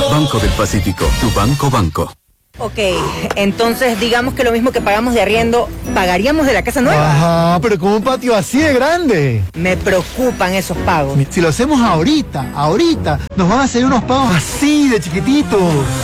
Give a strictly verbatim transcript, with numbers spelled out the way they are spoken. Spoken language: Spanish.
Banco del Pacífico, tu banco banco. Ok, entonces digamos que lo mismo que pagamos de arriendo, ¿pagaríamos de la casa nueva? Ajá, pero con un patio así de grande. Me preocupan esos pagos. Si lo hacemos ahorita, ahorita, nos van a hacer unos pagos así de chiquititos.